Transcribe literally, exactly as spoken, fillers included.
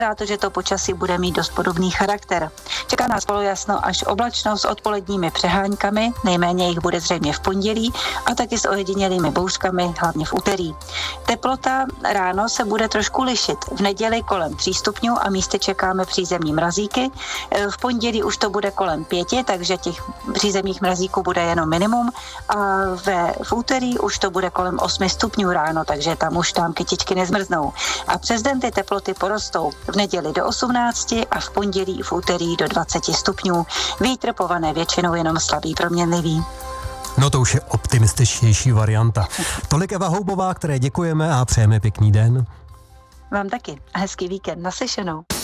Vypadá to, že to počasí bude mít dost podobný charakter. Čeká nás polojasno až oblačnost s odpoledními přeháňkami, nejméně jich bude zřejmě v pondělí a taky s ojedinělými bouřkami, hlavně v úterý. Teplota ráno se bude trošku lišit. V neděli kolem tří stupňů a místy čekáme přízemní mrazíky. V pondělí už to bude kolem pěti, takže těch přízemních mrazíků bude jenom minimum a ve, v úterý už to bude kolem osmi stupňů ráno, takže tam už tam kytičky nezmrznou. A přes den ty teploty porostou. V neděli do osmnácti a v pondělí v úterý do dvaceti stupňů. Vítr pované většinou jenom slabý proměnlivý. No to už je optimističtější varianta. Tolik Eva Houbová, které děkujeme a přejeme pěkný den. Vám taky a hezký víkend. Naslyšenou.